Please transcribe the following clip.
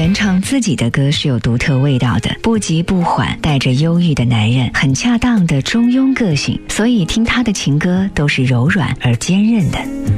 原唱自己的歌是有独特味道的，不急不缓，带着忧郁的男人，很恰当的中庸个性，所以听他的情歌都是柔软而坚韧的。